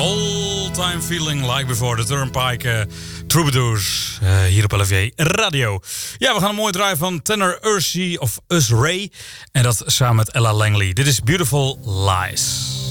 Old Time Feeling Like Before, the Turnpike Troubadours, hier op LFJ Radio. Ja, we gaan een mooi draaien van tenor Us Ray. En dat samen met Ella Langley. Dit is Beautiful Lies.